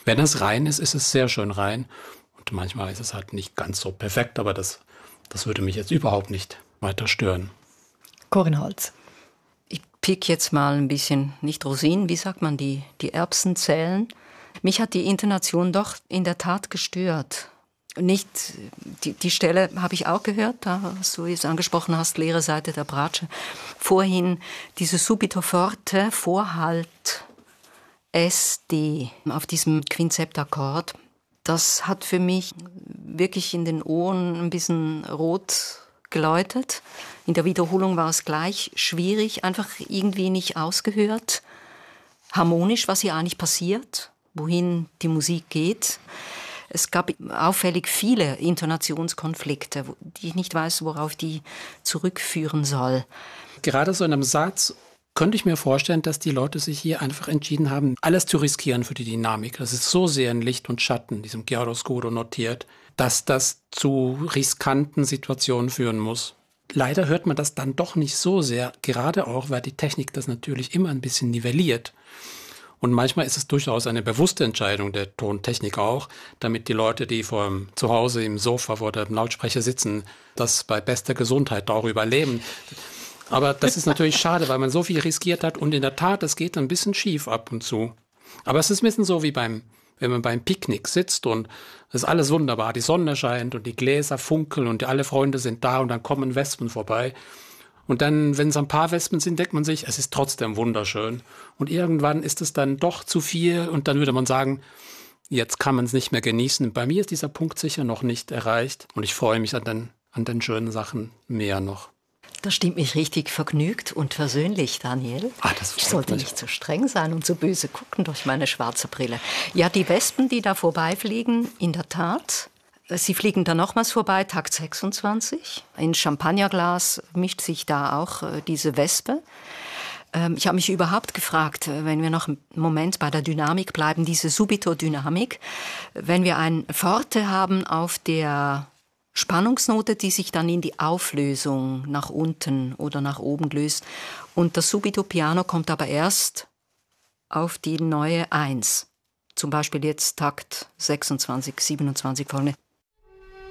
Wenn es rein ist, ist es sehr schön rein. Und manchmal ist es halt nicht ganz so perfekt, aber das würde mich jetzt überhaupt nicht weiter stören. Corinne Holz. Ich pick jetzt mal ein bisschen, nicht Rosinen, wie sagt man, die Erbsenzellen. Mich hat die Intonation doch in der Tat gestört. Nicht, die Stelle habe ich auch gehört, da was du jetzt angesprochen hast, leere Seite der Bratsche. Vorhin diese subito forte, Vorhalt, SD auf diesem Quinzeptakkord. Das hat für mich wirklich in den Ohren ein bisschen rot geläutet. In der Wiederholung war es gleich schwierig, einfach irgendwie nicht ausgehört. Harmonisch, was hier eigentlich passiert, wohin die Musik geht. Es gab auffällig viele Intonationskonflikte, die ich nicht weiß, worauf die zurückführen soll. Gerade so in einem Satz könnte ich mir vorstellen, dass die Leute sich hier einfach entschieden haben, alles zu riskieren für die Dynamik. Das ist so sehr in Licht und Schatten, diesem Chiaroscuro notiert, dass das zu riskanten Situationen führen muss. Leider hört man das dann doch nicht so sehr, gerade auch, weil die Technik das natürlich immer ein bisschen nivelliert. Und manchmal ist es durchaus eine bewusste Entscheidung der Tontechnik auch, damit die Leute, die zu Hause im Sofa vor dem Lautsprecher sitzen, das bei bester Gesundheit auch überleben. Aber das ist natürlich schade, weil man so viel riskiert hat und in der Tat, es geht ein bisschen schief ab und zu. Aber es ist ein bisschen so wie wenn man beim Picknick sitzt und es ist alles wunderbar, die Sonne scheint und die Gläser funkeln und alle Freunde sind da und dann kommen Wespen vorbei. Und dann, wenn es ein paar Wespen sind, denkt man sich, es ist trotzdem wunderschön. Und irgendwann ist es dann doch zu viel und dann würde man sagen, jetzt kann man es nicht mehr genießen. Bei mir ist dieser Punkt sicher noch nicht erreicht und ich freue mich an den schönen Sachen mehr noch. Das stimmt mich richtig vergnügt und versöhnlich, Daniel. Ich sollte nicht so streng sein und so böse gucken durch meine schwarze Brille. Ja, die Wespen, die da vorbeifliegen, in der Tat. Sie fliegen dann nochmals vorbei, Takt 26. In Champagnerglas mischt sich da auch diese Wespe. Ich habe mich überhaupt gefragt, wenn wir noch einen Moment bei der Dynamik bleiben, diese Subito-Dynamik, wenn wir ein Forte haben auf der Spannungsnote, die sich dann in die Auflösung nach unten oder nach oben löst. Und das Subito-Piano kommt aber erst auf die neue 1. Zum Beispiel jetzt Takt 26, 27 vorne.